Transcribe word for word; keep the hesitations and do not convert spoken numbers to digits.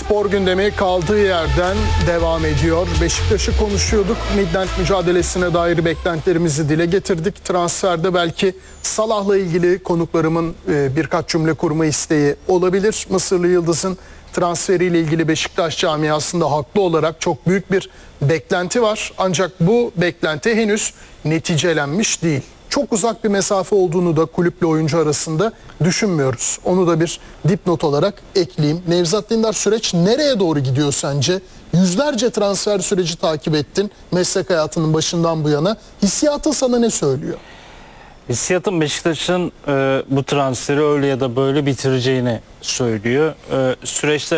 Spor gündemi kaldığı yerden devam ediyor. Beşiktaş'ı konuşuyorduk. Midland mücadelesine dair beklentilerimizi dile getirdik. Transferde belki Salah'la ilgili konuklarımın birkaç cümle kurma isteği olabilir. Mısırlı Yıldız'ın transferiyle ilgili Beşiktaş camiasında haklı olarak çok büyük bir beklenti var. Ancak bu beklenti henüz neticelenmiş değil. Çok uzak bir mesafe olduğunu da kulüple oyuncu arasında düşünmüyoruz. Onu da bir dipnot olarak ekleyeyim. Nevzat Dindar, süreç nereye doğru gidiyor sence? Yüzlerce transfer süreci takip ettin meslek hayatının başından bu yana. Hissiyatın sana ne söylüyor? Hissiyatın Beşiktaş'ın e, bu transferi öyle ya da böyle bitireceğini söylüyor. E, süreçte